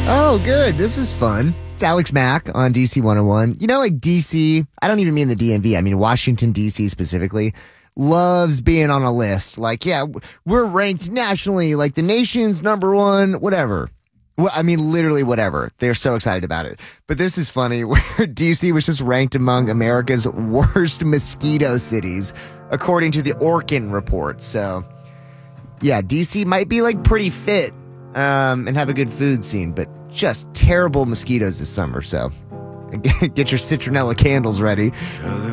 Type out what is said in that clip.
Oh, good. This is fun. It's Alex Mack on DC 101. You know, like DC, I don't even mean the DMV. I mean Washington, DC specifically, loves being on a list. Like, yeah, we're ranked nationally, like the nation's number one, whatever. Well, I mean, literally whatever. They're so excited about it. But this is funny where DC was just ranked among America's worst mosquito cities, according to the Orkin report. So, yeah, DC might be like pretty fit and have a good food scene, but just terrible mosquitoes this summer. So get your citronella candles ready.